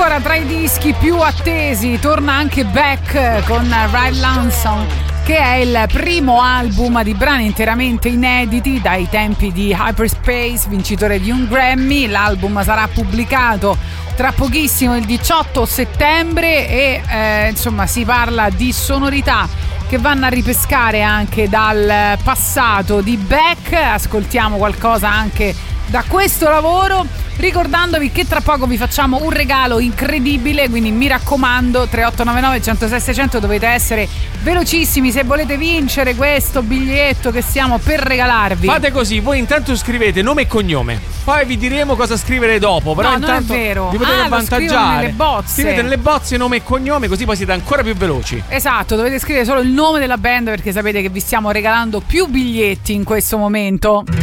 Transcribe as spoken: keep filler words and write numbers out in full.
Ancora tra i dischi più attesi torna anche Beck con Ride Lonesome, che è il primo album di brani interamente inediti dai tempi di Hyperspace, vincitore di un Grammy. L'album sarà pubblicato tra pochissimo, il diciotto settembre, e eh, insomma si parla di sonorità che vanno a ripescare anche dal passato di Beck. Ascoltiamo qualcosa anche da questo lavoro, ricordandovi che tra poco vi facciamo un regalo incredibile, quindi mi raccomando, tre otto nove nove, uno zero sei, sei zero zero, dovete essere velocissimi se volete vincere questo biglietto che stiamo per regalarvi. Fate così, voi intanto scrivete nome e cognome, poi vi diremo cosa scrivere dopo, però no, intanto non è vero. vi potete ah, avvantaggiare. Nelle bozze. Scrivete nelle bozze nome e cognome, così poi siete ancora più veloci. Esatto, dovete scrivere solo il nome della band, perché sapete che vi stiamo regalando più biglietti in questo momento.